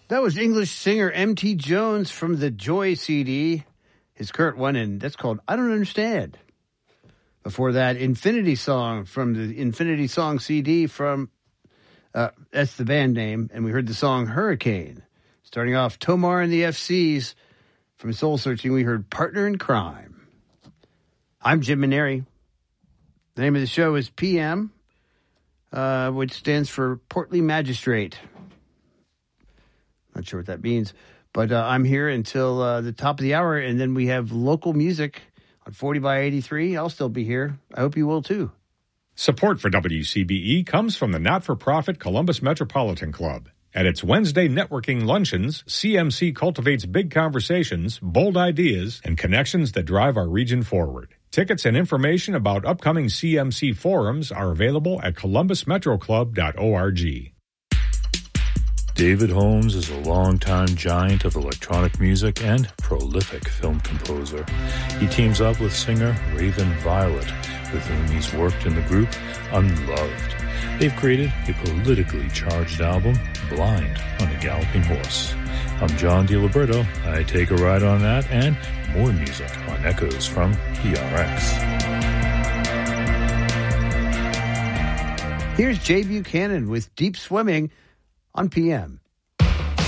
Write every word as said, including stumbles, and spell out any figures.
That was English singer M T Jones from the Joy C D, his current one, and that's called I Don't Understand. Before that, Infinity Song from the Infinity Song C D from, uh, that's the band name, and we heard the song Hurricane. Starting off, Tomar and the F Cs from Soul Searching, we heard Partner in Crime. I'm Jim Maneri. The name of the show is P M, uh, which stands for Portly Magistrate. Not sure what that means, but uh, I'm here until uh, the top of the hour, and then we have local music on forty by eighty-three. I'll still be here. I hope you will, too. Support for W C B E comes from the not-for-profit Columbus Metropolitan Club. At its Wednesday networking luncheons, C M C cultivates big conversations, bold ideas, and connections that drive our region forward. Tickets and information about upcoming C M C forums are available at columbus metro club dot org. David Holmes is a longtime giant of electronic music and prolific film composer. He teams up with singer Raven Violet, with whom he's worked in the group Unloved. They've created a politically charged album, Blind on a Galloping Horse. I'm John DiLiberto. I take a ride on that and more music on Echoes from P R X. Here's Jay Buchanan with Deep Swimming on P M.